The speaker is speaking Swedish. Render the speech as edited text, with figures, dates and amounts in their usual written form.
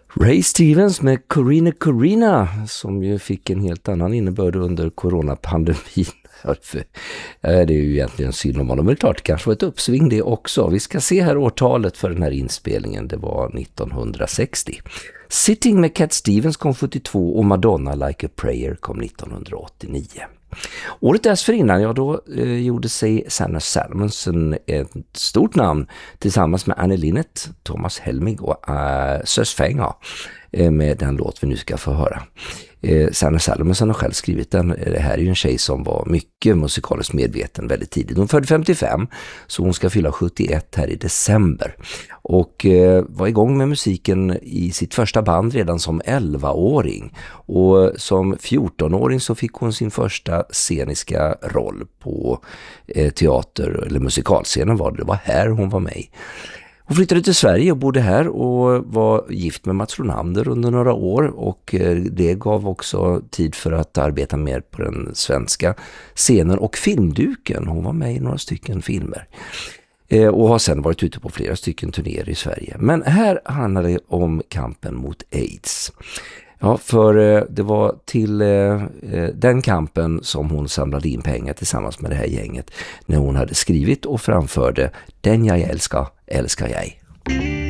Ray Stevens med Corina som ju fick en helt annan innebörd under coronapandemin. Det är ju egentligen synd om honom, men det är klart det kanske var ett uppsving det också. Vi ska se här årtalet för den här inspelningen, det var 1960. Sitting med Cat Stevens kom 72 och Madonna Like a Prayer kom 1989. Året dessförinnan, då gjorde sig Sanna Salmonsen ett stort namn tillsammans med Anne Linnet, Thomas Helmig och Sös Fänga med den låt vi nu ska få höra. Sanna Salmonsen har själv skrivit den. Det här är ju en tjej som var mycket musikaliskt medveten väldigt tidigt. Hon födde 55, så hon ska fylla 71 här i december. Och var igång med musiken i sitt första band redan som 11-åring. Och som 14-åring så fick hon sin första sceniska roll på teater- eller musikalscenen var det. Det var här hon var med. Hon flyttade till Sverige och bodde här och var gift med Mats Ronander under några år, och det gav också tid för att arbeta mer på den svenska scenen och filmduken. Hon var med i några stycken filmer och har sedan varit ute på flera stycken turnéer i Sverige. Men här handlar det om kampen mot AIDS. Ja, för det var till den kampen som hon samlade in pengar tillsammans med det här gänget när hon hade skrivit och framförde Den jag älskar, älskar jag.